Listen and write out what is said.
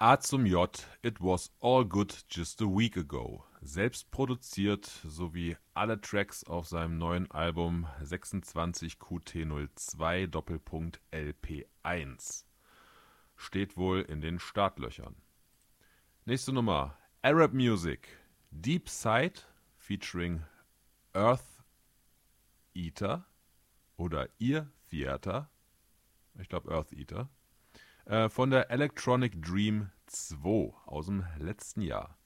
A zum J, It Was All Good Just a Week Ago. Selbst produziert sowie alle Tracks auf seinem neuen Album 26QT02 Doppelpunkt LP1. Steht wohl in den Startlöchern. Nächste Nummer, Arab Music, Deep Side featuring Earth Eater oder Ear Theater, ich glaube Earth Eater, von der Electronic Dream 2 aus dem letzten Jahr.